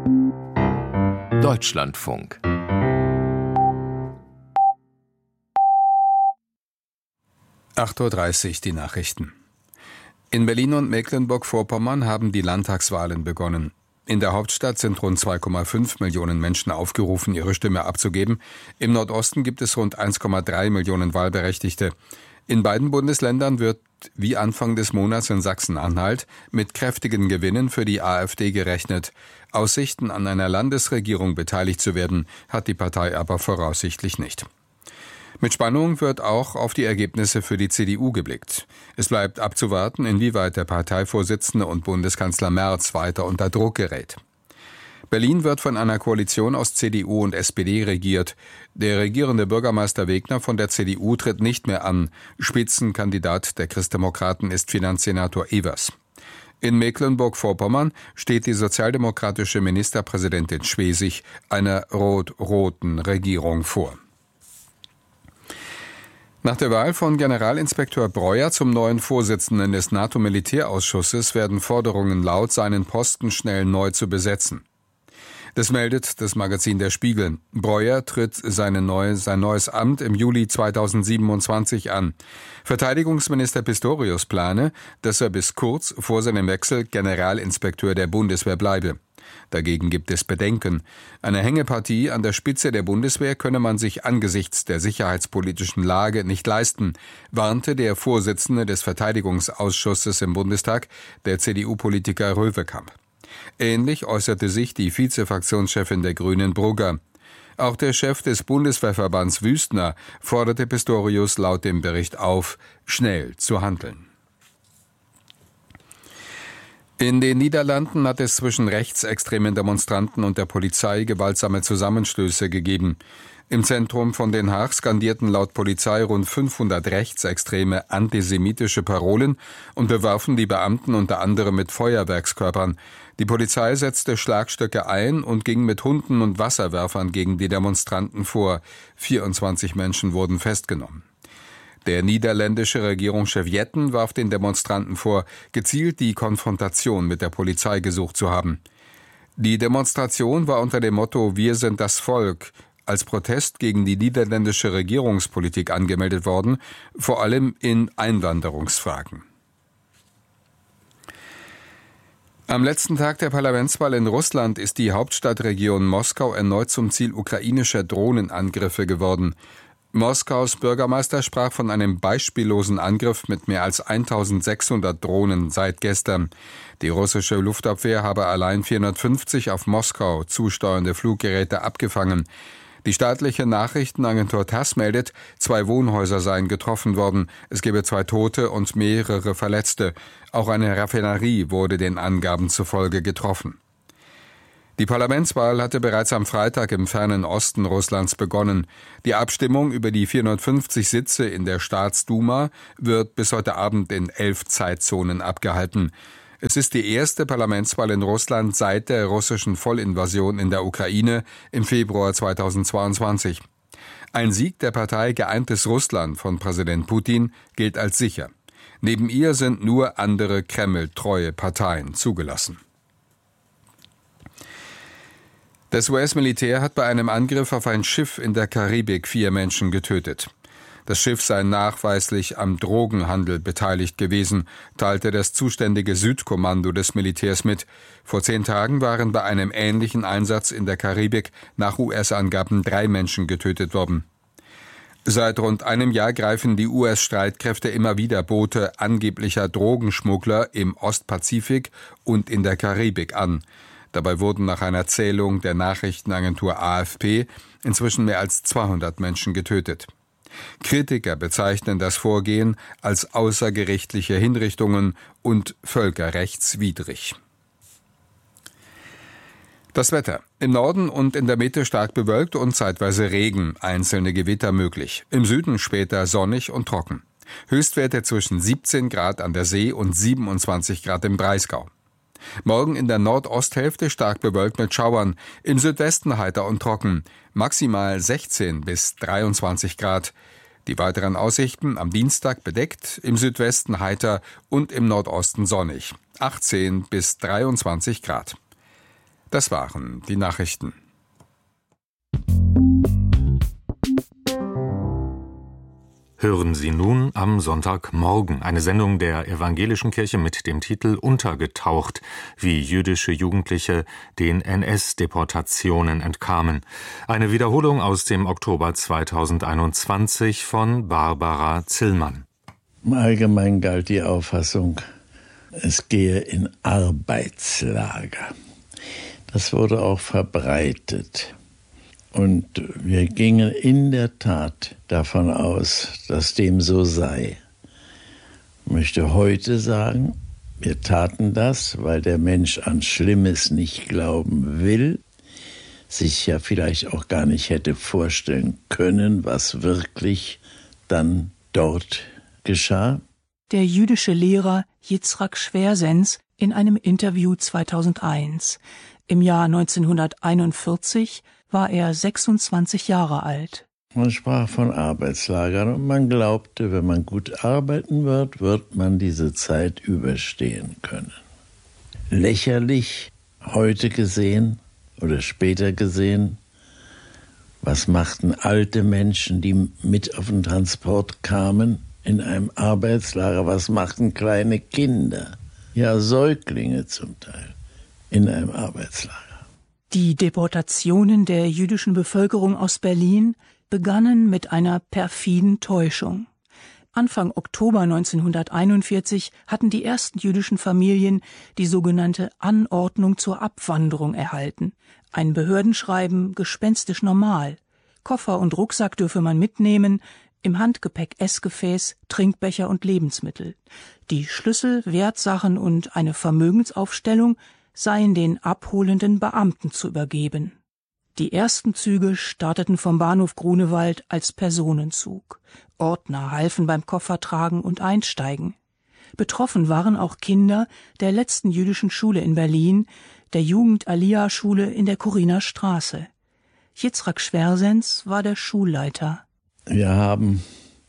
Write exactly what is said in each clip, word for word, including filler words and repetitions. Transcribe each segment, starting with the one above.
Deutschlandfunk. acht Uhr dreißig, die Nachrichten. In Berlin und Mecklenburg-Vorpommern haben die Landtagswahlen begonnen. In der Hauptstadt sind rund zwei Komma fünf Millionen Menschen aufgerufen, ihre Stimme abzugeben. Im Nordosten gibt es rund eins Komma drei Millionen Wahlberechtigte. In beiden Bundesländern wird, wie Anfang des Monats in Sachsen-Anhalt, mit kräftigen Gewinnen für die AfD gerechnet. Aussichten, an einer Landesregierung beteiligt zu werden, hat die Partei aber voraussichtlich nicht. Mit Spannung wird auch auf die Ergebnisse für die C D U geblickt. Es bleibt abzuwarten, inwieweit der Parteivorsitzende und Bundeskanzler Merz weiter unter Druck gerät. Berlin wird von einer Koalition aus C D U und S P D regiert. Der regierende Bürgermeister Wegner von der C D U tritt nicht mehr an. Spitzenkandidat der Christdemokraten ist Finanzsenator Evers. In Mecklenburg-Vorpommern steht die sozialdemokratische Ministerpräsidentin Schwesig einer rot-roten Regierung vor. Nach der Wahl von Generalinspekteur Breuer zum neuen Vorsitzenden des NATO-Militärausschusses werden Forderungen laut, seinen Posten schnell neu zu besetzen. Das meldet das Magazin Der Spiegel. Breuer tritt seine neue, sein neues Amt im Juli zweitausendsiebenundzwanzig an. Verteidigungsminister Pistorius plane, dass er bis kurz vor seinem Wechsel Generalinspekteur der Bundeswehr bleibe. Dagegen gibt es Bedenken. Eine Hängepartie an der Spitze der Bundeswehr könne man sich angesichts der sicherheitspolitischen Lage nicht leisten, warnte der Vorsitzende des Verteidigungsausschusses im Bundestag, der C D U-Politiker Röwekamp. Ähnlich äußerte sich die Vizefraktionschefin der Grünen Brugger. Auch der Chef des Bundeswehrverbands Wüstner forderte Pistorius laut dem Bericht auf, schnell zu handeln. In den Niederlanden hat es zwischen rechtsextremen Demonstranten und der Polizei gewaltsame Zusammenstöße gegeben. Im Zentrum von Den Haag skandierten laut Polizei rund fünfhundert rechtsextreme antisemitische Parolen und bewarfen die Beamten unter anderem mit Feuerwerkskörpern. Die Polizei setzte Schlagstöcke ein und ging mit Hunden und Wasserwerfern gegen die Demonstranten vor. vierundzwanzig Menschen wurden festgenommen. Der niederländische Regierungschef Jetten warf den Demonstranten vor, gezielt die Konfrontation mit der Polizei gesucht zu haben. Die Demonstration war unter dem Motto „Wir sind das Volk“ als Protest gegen die niederländische Regierungspolitik angemeldet worden, vor allem in Einwanderungsfragen. Am letzten Tag der Parlamentswahl in Russland ist die Hauptstadtregion Moskau erneut zum Ziel ukrainischer Drohnenangriffe geworden. Moskaus Bürgermeister sprach von einem beispiellosen Angriff mit mehr als eintausendsechshundert Drohnen seit gestern. Die russische Luftabwehr habe allein vierhundertfünfzig auf Moskau zusteuernde Fluggeräte abgefangen. Die staatliche Nachrichtenagentur TASS meldet, zwei Wohnhäuser seien getroffen worden. Es gebe zwei Tote und mehrere Verletzte. Auch eine Raffinerie wurde den Angaben zufolge getroffen. Die Parlamentswahl hatte bereits am Freitag im fernen Osten Russlands begonnen. Die Abstimmung über die vierhundertfünfzig Sitze in der Staatsduma wird bis heute Abend in elf Zeitzonen abgehalten. Es ist die erste Parlamentswahl in Russland seit der russischen Vollinvasion in der Ukraine im Februar zweitausendzweiundzwanzig. Ein Sieg der Partei Geeintes Russland von Präsident Putin gilt als sicher. Neben ihr sind nur andere Kreml-treue Parteien zugelassen. Das U S-Militär hat bei einem Angriff auf ein Schiff in der Karibik vier Menschen getötet. Das Schiff sei nachweislich am Drogenhandel beteiligt gewesen, teilte das zuständige Südkommando des Militärs mit. Vor zehn Tagen waren bei einem ähnlichen Einsatz in der Karibik nach U S-Angaben drei Menschen getötet worden. Seit rund einem Jahr greifen die U S-Streitkräfte immer wieder Boote angeblicher Drogenschmuggler im Ostpazifik und in der Karibik an. Dabei wurden nach einer Zählung der Nachrichtenagentur A F P inzwischen mehr als zweihundert Menschen getötet. Kritiker bezeichnen das Vorgehen als außergerichtliche Hinrichtungen und völkerrechtswidrig. Das Wetter. Im Norden und in der Mitte stark bewölkt und zeitweise Regen, einzelne Gewitter möglich. Im Süden später sonnig und trocken. Höchstwerte zwischen siebzehn Grad an der See und siebenundzwanzig Grad im Breisgau. Morgen in der Nordosthälfte stark bewölkt mit Schauern, im Südwesten heiter und trocken, maximal sechzehn bis dreiundzwanzig Grad. Die weiteren Aussichten am Dienstag bedeckt, im Südwesten heiter und im Nordosten sonnig, achtzehn bis dreiundzwanzig Grad. Das waren die Nachrichten. Hören Sie nun am Sonntagmorgen eine Sendung der Evangelischen Kirche mit dem Titel Untergetaucht, wie jüdische Jugendliche den N S-Deportationen entkamen. Eine Wiederholung aus dem Oktober zweitausendeinundzwanzig von Barbara Zillmann. Allgemein galt die Auffassung, es gehe in Arbeitslager. Das wurde auch verbreitet. Und wir gingen in der Tat davon aus, dass dem so sei. Ich möchte heute sagen, wir taten das, weil der Mensch an Schlimmes nicht glauben will, sich ja vielleicht auch gar nicht hätte vorstellen können, was wirklich dann dort geschah. Der jüdische Lehrer Yitzhak Schwersens in einem Interview zweitausendeins. Im Jahr neunzehnhunderteinundvierzig war er sechsundzwanzig Jahre alt. Man sprach von Arbeitslagern und man glaubte, wenn man gut arbeiten wird, wird man diese Zeit überstehen können. Lächerlich heute gesehen oder später gesehen, was machten alte Menschen, die mit auf den Transport kamen, in einem Arbeitslager? Was machten kleine Kinder, ja Säuglinge zum Teil, in einem Arbeitslager? Die Deportationen der jüdischen Bevölkerung aus Berlin begannen mit einer perfiden Täuschung. Anfang Oktober neunzehnhunderteinundvierzig hatten die ersten jüdischen Familien die sogenannte Anordnung zur Abwanderung erhalten. Ein Behördenschreiben, gespenstisch normal. Koffer und Rucksack dürfe man mitnehmen, im Handgepäck Essgefäß, Trinkbecher und Lebensmittel. Die Schlüssel, Wertsachen und eine Vermögensaufstellung seien den abholenden Beamten zu übergeben. Die ersten Züge starteten vom Bahnhof Grunewald als Personenzug. Ordner halfen beim Koffertragen und Einsteigen. Betroffen waren auch Kinder der letzten jüdischen Schule in Berlin, der Jugend-Aliyah-Schule in der Kuriner Straße. Yitzhak Schwersens war der Schulleiter. Wir haben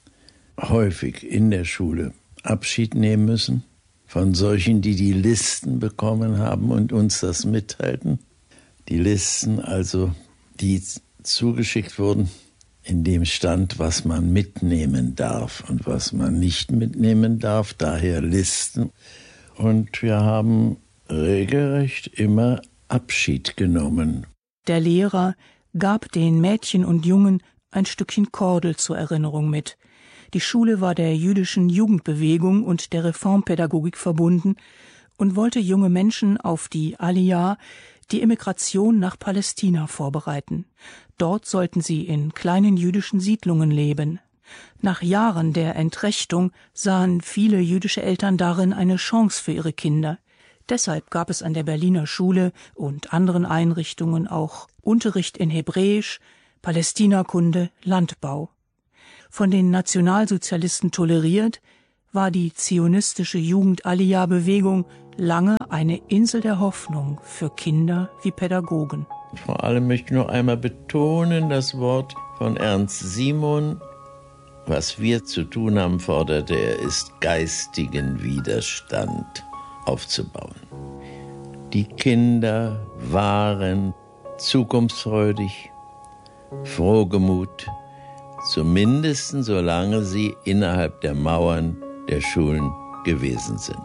häufig in der Schule Abschied nehmen müssen von solchen, die die Listen bekommen haben und uns das mitteilten. Die Listen also, die zugeschickt wurden, in dem stand, was man mitnehmen darf und was man nicht mitnehmen darf, daher Listen. Und wir haben regelrecht immer Abschied genommen. Der Lehrer gab den Mädchen und Jungen ein Stückchen Kordel zur Erinnerung mit. Die Schule war der jüdischen Jugendbewegung und der Reformpädagogik verbunden und wollte junge Menschen auf die Aliyah, die Emigration nach Palästina, vorbereiten. Dort sollten sie in kleinen jüdischen Siedlungen leben. Nach Jahren der Entrechtung sahen viele jüdische Eltern darin eine Chance für ihre Kinder. Deshalb gab es an der Berliner Schule und anderen Einrichtungen auch Unterricht in Hebräisch, Palästinakunde, Landbau. Von den Nationalsozialisten toleriert, war die zionistische Jugend-Aliyah-Bewegung lange eine Insel der Hoffnung für Kinder wie Pädagogen. Vor allem möchte ich noch einmal betonen, das Wort von Ernst Simon: Was wir zu tun haben, forderte er, ist geistigen Widerstand aufzubauen. Die Kinder waren zukunftsfreudig, frohgemut, zumindest solange sie innerhalb der Mauern der Schulen gewesen sind.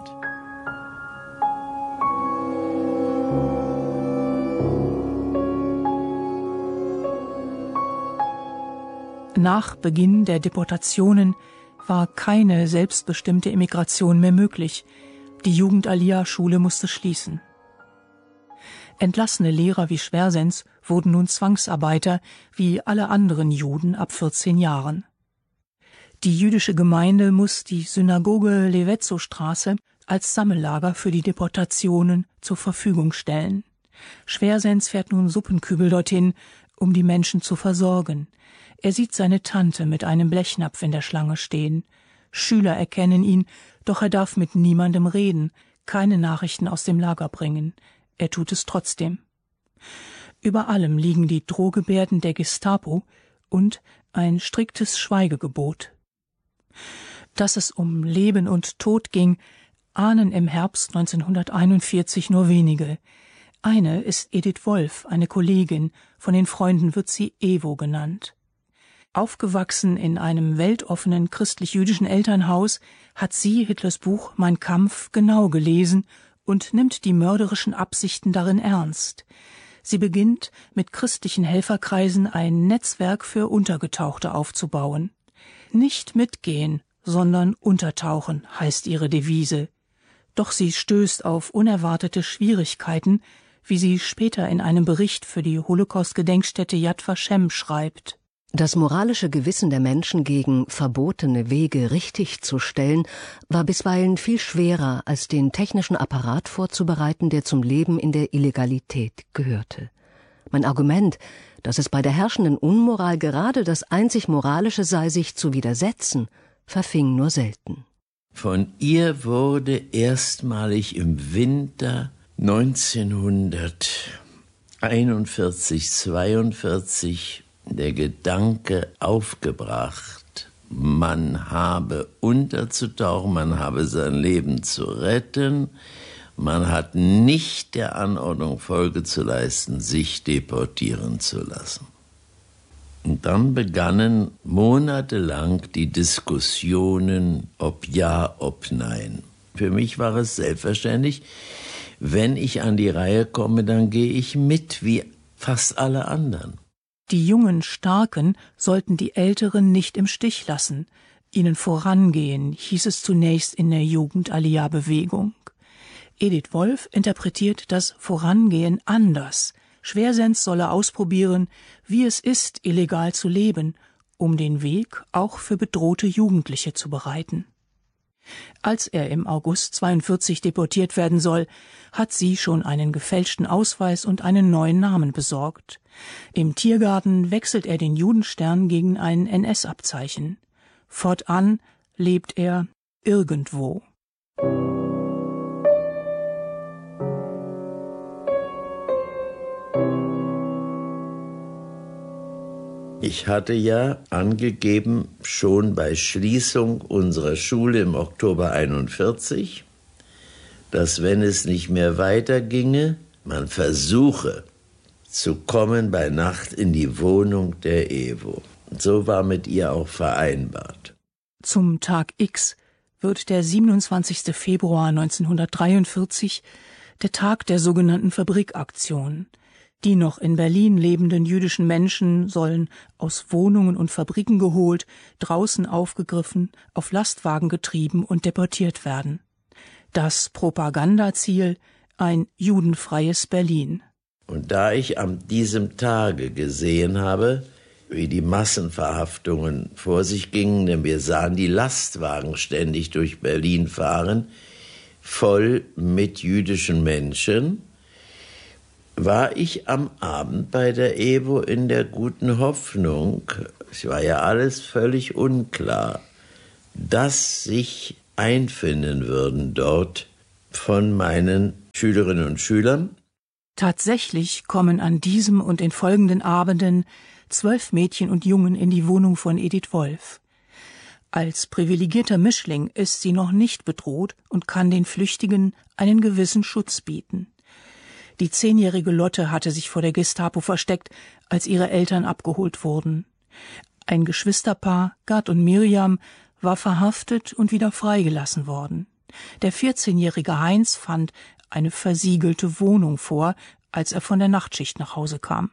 Nach Beginn der Deportationen war keine selbstbestimmte Emigration mehr möglich. Die Jugend-Aliyah-Schule musste schließen. Entlassene Lehrer wie Schwersens wurden nun Zwangsarbeiter, wie alle anderen Juden ab vierzehn Jahren. Die jüdische Gemeinde muss die Synagoge Levetzow-Straße als Sammellager für die Deportationen zur Verfügung stellen. Schwersens fährt nun Suppenkübel dorthin, um die Menschen zu versorgen. Er sieht seine Tante mit einem Blechnapf in der Schlange stehen. Schüler erkennen ihn, doch er darf mit niemandem reden, keine Nachrichten aus dem Lager bringen. Er tut es trotzdem. Über allem liegen die Drohgebärden der Gestapo und ein striktes Schweigegebot. Dass es um Leben und Tod ging, ahnen im Herbst neunzehnhunderteinundvierzig nur wenige. Eine ist Edith Wolf, eine Kollegin, von den Freunden wird sie Ewo genannt. Aufgewachsen in einem weltoffenen christlich-jüdischen Elternhaus hat sie Hitlers Buch Mein Kampf genau gelesen und nimmt die mörderischen Absichten darin ernst. Sie beginnt, mit christlichen Helferkreisen ein Netzwerk für Untergetauchte aufzubauen. Nicht mitgehen, sondern untertauchen, heißt ihre Devise. Doch sie stößt auf unerwartete Schwierigkeiten, wie sie später in einem Bericht für die Holocaust-Gedenkstätte Yad Vashem schreibt. Das moralische Gewissen der Menschen gegen verbotene Wege richtig zu stellen, war bisweilen viel schwerer, als den technischen Apparat vorzubereiten, der zum Leben in der Illegalität gehörte. Mein Argument, dass es bei der herrschenden Unmoral gerade das einzig Moralische sei, sich zu widersetzen, verfing nur selten. Von ihr wurde erstmalig im Winter neunzehnhunderteinundvierzig, zweiundvierzig der Gedanke aufgebracht, man habe unterzutauchen, man habe sein Leben zu retten, man hat nicht der Anordnung Folge zu leisten, sich deportieren zu lassen. Und dann begannen monatelang die Diskussionen, ob ja, ob nein. Für mich war es selbstverständlich, wenn ich an die Reihe komme, dann gehe ich mit, wie fast alle anderen. Die jungen Starken sollten die Älteren nicht im Stich lassen, ihnen vorangehen, hieß es zunächst in der Jugend-Aliyah-Bewegung. Edith Wolf interpretiert das Vorangehen anders. Schwersens solle ausprobieren, wie es ist, illegal zu leben, um den Weg auch für bedrohte Jugendliche zu bereiten. Als er im August zweiundvierzig deportiert werden soll, hat sie schon einen gefälschten Ausweis und einen neuen Namen besorgt. Im Tiergarten wechselt er den Judenstern gegen ein N S-Abzeichen. Fortan lebt er irgendwo. Ich hatte ja angegeben, schon bei Schließung unserer Schule im Oktober einundvierzig, dass, wenn es nicht mehr weiterginge, man versuche zu kommen bei Nacht in die Wohnung der Ewo. So war mit ihr auch vereinbart. Zum Tag X wird der siebenundzwanzigste Februar neunzehnhundertdreiundvierzig der Tag der sogenannten Fabrikaktion. Die noch in Berlin lebenden jüdischen Menschen sollen aus Wohnungen und Fabriken geholt, draußen aufgegriffen, auf Lastwagen getrieben und deportiert werden. Das Propagandaziel: ein judenfreies Berlin. Und da ich an diesem Tage gesehen habe, wie die Massenverhaftungen vor sich gingen, denn wir sahen die Lastwagen ständig durch Berlin fahren, voll mit jüdischen Menschen, war ich am Abend bei der Ewo in der guten Hoffnung, es war ja alles völlig unklar, dass sich einfinden würden dort von meinen Schülerinnen und Schülern. Tatsächlich kommen an diesem und den folgenden Abenden zwölf Mädchen und Jungen in die Wohnung von Edith Wolf. Als privilegierter Mischling ist sie noch nicht bedroht und kann den Flüchtigen einen gewissen Schutz bieten. Die zehnjährige Lotte hatte sich vor der Gestapo versteckt, als ihre Eltern abgeholt wurden. Ein Geschwisterpaar, Gad und Miriam, war verhaftet und wieder freigelassen worden. Der vierzehnjährige Heinz fand eine versiegelte Wohnung vor, als er von der Nachtschicht nach Hause kam.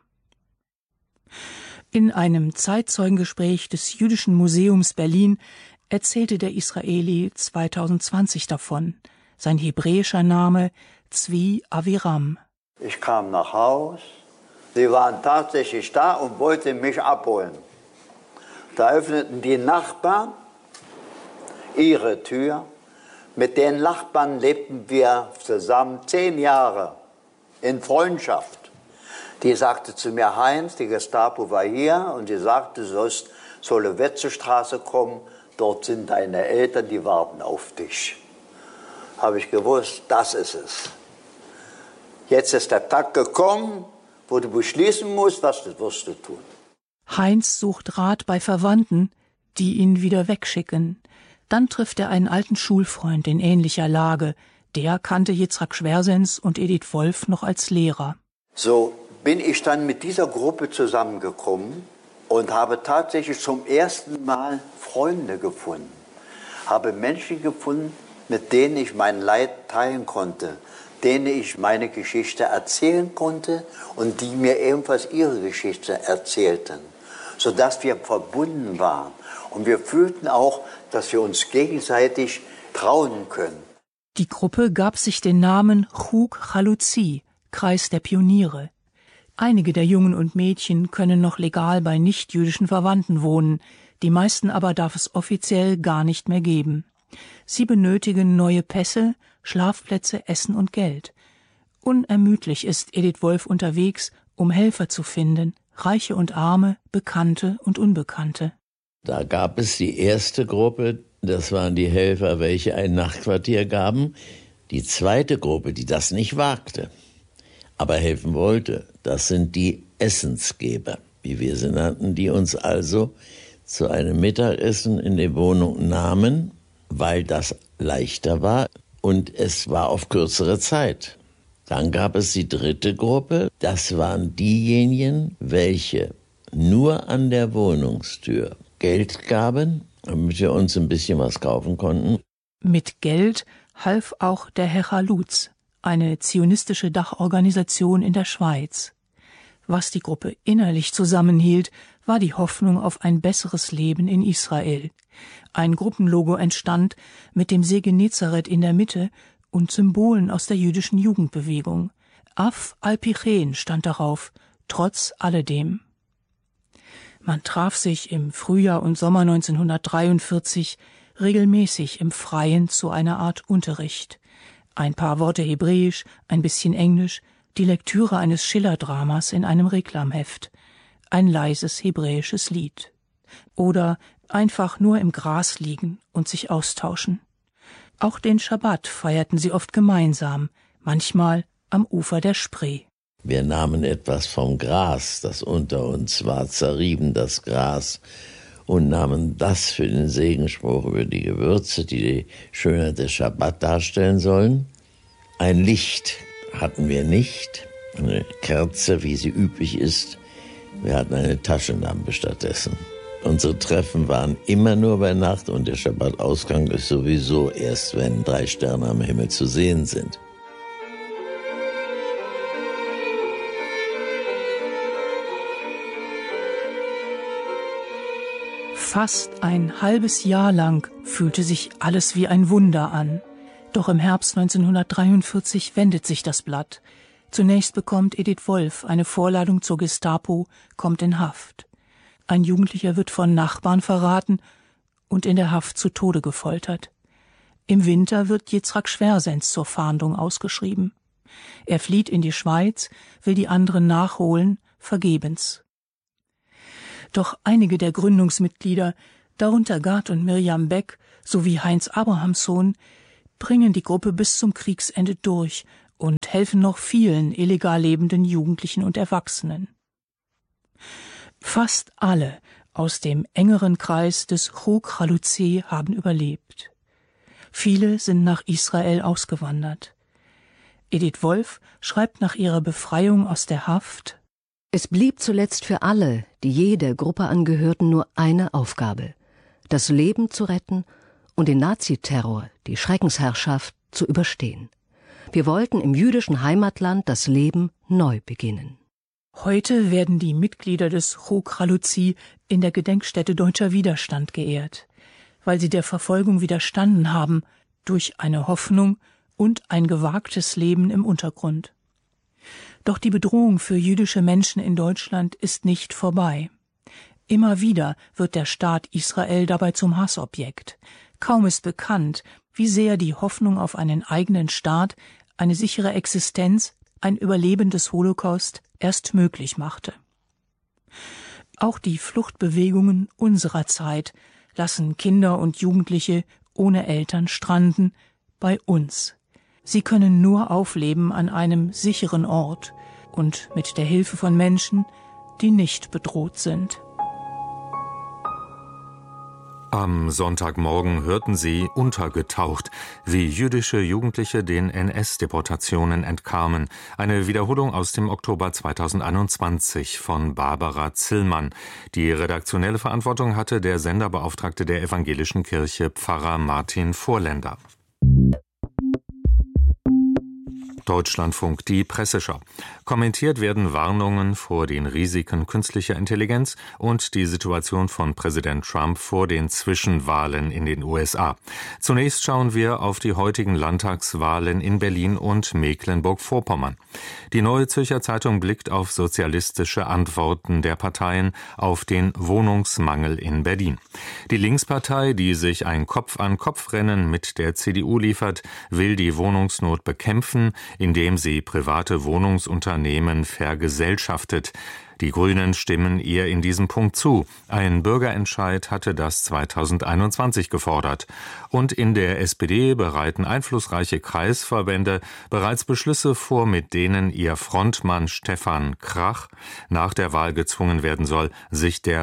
In einem Zeitzeugengespräch des Jüdischen Museums Berlin erzählte der Israeli zweitausendzwanzig davon. Sein hebräischer Name Zvi Aviram. Ich kam nach Haus, sie waren tatsächlich da und wollten mich abholen. Da öffneten die Nachbarn ihre Tür. Mit den Nachbarn lebten wir zusammen zehn Jahre in Freundschaft. Die sagte zu mir: Heinz, die Gestapo war hier und die sagte, du sollst zur Lovetzestraße kommen, dort sind deine Eltern, die warten auf dich. Habe ich gewusst, das ist es. Jetzt ist der Tag gekommen, wo du beschließen musst, was du wirst du tun. Heinz sucht Rat bei Verwandten, die ihn wieder wegschicken. Dann trifft er einen alten Schulfreund in ähnlicher Lage, Der kannte Yitzhak Schwersens und Edith Wolf noch als Lehrer. So bin ich dann mit dieser Gruppe zusammengekommen und habe tatsächlich zum ersten Mal Freunde gefunden. Habe Menschen gefunden, mit denen ich mein Leid teilen konnte, denen ich meine Geschichte erzählen konnte und die mir ebenfalls ihre Geschichte erzählten, sodass wir verbunden waren. Und wir fühlten auch, dass wir uns gegenseitig trauen können. Die Gruppe gab sich den Namen Chug Chalutzi, Kreis der Pioniere. Einige der Jungen und Mädchen können noch legal bei nichtjüdischen Verwandten wohnen, die meisten aber darf es offiziell gar nicht mehr geben. Sie benötigen neue Pässe, Schlafplätze, Essen und Geld. Unermüdlich ist Edith Wolf unterwegs, um Helfer zu finden, Reiche und Arme, Bekannte und Unbekannte. Da gab es die erste Gruppe, das waren die Helfer, welche ein Nachtquartier gaben. Die zweite Gruppe, die das nicht wagte, aber helfen wollte, das sind die Essensgeber, wie wir sie nannten, die uns also zu einem Mittagessen in die Wohnung nahmen, weil das leichter war und es war auf kürzere Zeit. Dann gab es die dritte Gruppe, das waren diejenigen, welche nur an der Wohnungstür Geld gaben, damit wir uns ein bisschen was kaufen konnten. Mit Geld half auch der Hechalutz, eine zionistische Dachorganisation in der Schweiz. Was die Gruppe innerlich zusammenhielt, war die Hoffnung auf ein besseres Leben in Israel. Ein Gruppenlogo entstand mit dem See Genezareth in der Mitte und Symbolen aus der jüdischen Jugendbewegung. Af al-Pichen stand darauf, trotz alledem. Man traf sich im Frühjahr und Sommer neunzehnhundertdreiundvierzig regelmäßig im Freien zu einer Art Unterricht. Ein paar Worte Hebräisch, ein bisschen Englisch, die Lektüre eines Schiller-Dramas in einem Reklamheft, ein leises hebräisches Lied. Oder einfach nur im Gras liegen und sich austauschen. Auch den Schabbat feierten sie oft gemeinsam, manchmal am Ufer der Spree. Wir nahmen etwas vom Gras, das unter uns war, zerrieben das Gras und nahmen das für den Segenspruch über die Gewürze, die die Schönheit des Schabbat darstellen sollen. Ein Licht hatten wir nicht, eine Kerze, wie sie üblich ist. Wir hatten eine Taschenlampe stattdessen. Unsere Treffen waren immer nur bei Nacht und der Schabbatausgang ist sowieso erst, wenn drei Sterne am Himmel zu sehen sind. Fast ein halbes Jahr lang fühlte sich alles wie ein Wunder an. Doch im Herbst neunzehnhundertdreiundvierzig wendet sich das Blatt. Zunächst bekommt Edith Wolf eine Vorladung zur Gestapo, kommt in Haft. Ein Jugendlicher wird von Nachbarn verraten und in der Haft zu Tode gefoltert. Im Winter wird Yitzhak Schwersens zur Fahndung ausgeschrieben. Er flieht in die Schweiz, will die anderen nachholen, vergebens. Doch einige der Gründungsmitglieder, darunter Gerd und Mirjam Beck sowie Heinz Abrahamsson, bringen die Gruppe bis zum Kriegsende durch und helfen noch vielen illegal lebenden Jugendlichen und Erwachsenen. Fast alle aus dem engeren Kreis des Chug Chalutzi haben überlebt. Viele sind nach Israel ausgewandert. Edith Wolf schreibt nach ihrer Befreiung aus der Haft: Es blieb zuletzt für alle, die jeder Gruppe angehörten, nur eine Aufgabe: das Leben zu retten und den Naziterror, die Schreckensherrschaft, zu überstehen. Wir wollten im jüdischen Heimatland das Leben neu beginnen. Heute werden die Mitglieder des Chug Chalutzi in der Gedenkstätte Deutscher Widerstand geehrt, weil sie der Verfolgung widerstanden haben, durch eine Hoffnung und ein gewagtes Leben im Untergrund. Doch die Bedrohung für jüdische Menschen in Deutschland ist nicht vorbei. Immer wieder wird der Staat Israel dabei zum Hassobjekt. Kaum ist bekannt, wie sehr die Hoffnung auf einen eigenen Staat, eine sichere Existenz, ein Überleben des Holocaust erst möglich machte. Auch die Fluchtbewegungen unserer Zeit lassen Kinder und Jugendliche ohne Eltern stranden, bei uns. Sie können nur aufleben an einem sicheren Ort und mit der Hilfe von Menschen, die nicht bedroht sind. Am Sonntagmorgen hörten Sie Untergetaucht, wie jüdische Jugendliche den N S-Deportationen entkamen. Eine Wiederholung aus dem Oktober zweitausendeinundzwanzig von Barbara Zillmann. Die redaktionelle Verantwortung hatte der Senderbeauftragte der Evangelischen Kirche, Pfarrer Martin Vorländer. Deutschlandfunk, die Presseschau. Kommentiert werden Warnungen vor den Risiken künstlicher Intelligenz und die Situation von Präsident Trump vor den Zwischenwahlen in den U S A. Zunächst schauen wir auf die heutigen Landtagswahlen in Berlin und Mecklenburg-Vorpommern. Die Neue Zürcher Zeitung blickt auf sozialistische Antworten der Parteien auf den Wohnungsmangel in Berlin. Die Linkspartei, die sich ein Kopf-an-Kopf-Rennen mit der C D U liefert, will die Wohnungsnot bekämpfen, indem sie private Wohnungsunternehmen vergesellschaftet. Die Grünen stimmen ihr in diesem Punkt zu. Ein Bürgerentscheid hatte das zweitausendeinundzwanzig gefordert. Und in der S P D bereiten einflussreiche Kreisverbände bereits Beschlüsse vor, mit denen ihr Frontmann Stefan Krach nach der Wahl gezwungen werden soll, sich der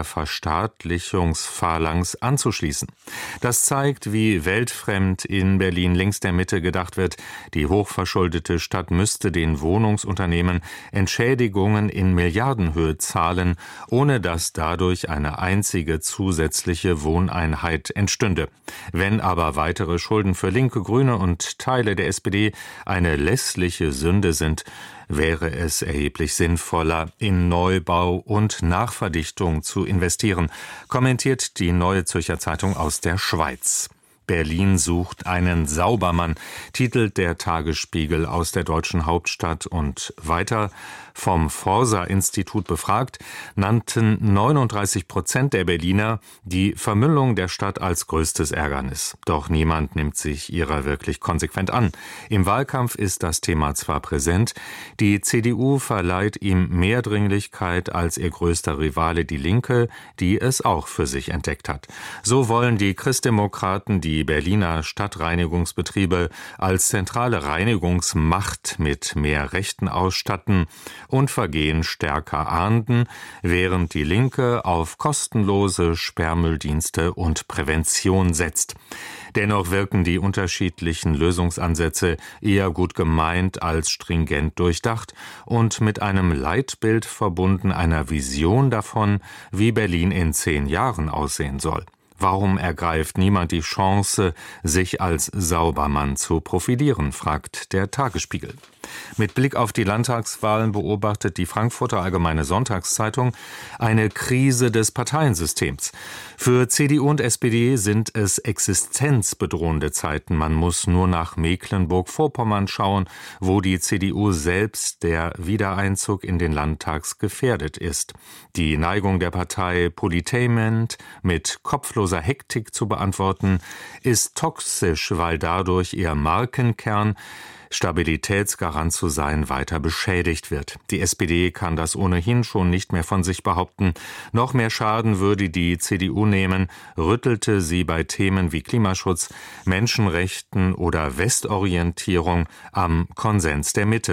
Verstaatlichungsphalanx anzuschließen. Das zeigt, wie weltfremd in Berlin links der Mitte gedacht wird. Die hochverschuldete Stadt müsste den Wohnungsunternehmen Entschädigungen in Milliardenhöhe zahlen, ohne dass dadurch eine einzige zusätzliche Wohneinheit entstünde. Wenn aber weitere Schulden für Linke, Grüne und Teile der S P D eine lässliche Sünde sind, wäre es erheblich sinnvoller, in Neubau und Nachverdichtung zu investieren, kommentiert die Neue Zürcher Zeitung aus der Schweiz. Berlin sucht einen Saubermann, titelt der Tagesspiegel aus der deutschen Hauptstadt, und weiter: Vom Forsa-Institut befragt, nannten neununddreißig Prozent der Berliner die Vermüllung der Stadt als größtes Ärgernis. Doch niemand nimmt sich ihrer wirklich konsequent an. Im Wahlkampf ist das Thema zwar präsent, die C D U verleiht ihm mehr Dringlichkeit als ihr größter Rivale die Linke, die es auch für sich entdeckt hat. So wollen die Christdemokraten die Berliner Stadtreinigungsbetriebe als zentrale Reinigungsmacht mit mehr Rechten ausstatten und Vergehen stärker ahnden, während die Linke auf kostenlose Sperrmülldienste und Prävention setzt. Dennoch wirken die unterschiedlichen Lösungsansätze eher gut gemeint als stringent durchdacht und mit einem Leitbild verbunden, einer Vision davon, wie Berlin in zehn Jahren aussehen soll. Warum ergreift niemand die Chance, sich als Saubermann zu profilieren, fragt der Tagesspiegel. Mit Blick auf die Landtagswahlen beobachtet die Frankfurter Allgemeine Sonntagszeitung eine Krise des Parteiensystems. Für C D U und S P D sind es existenzbedrohende Zeiten. Man muss nur nach Mecklenburg-Vorpommern schauen, wo die C D U selbst der Wiedereinzug in den Landtag gefährdet ist. Die Neigung der Partei, Politainment mit kopfloser Hektik zu beantworten, ist toxisch, weil dadurch ihr Markenkern, Stabilitätsgarant zu sein, weiter beschädigt wird. Die S P D kann das ohnehin schon nicht mehr von sich behaupten. Noch mehr Schaden würde die C D U nehmen, rüttelte sie bei Themen wie Klimaschutz, Menschenrechten oder Westorientierung am Konsens der Mitte.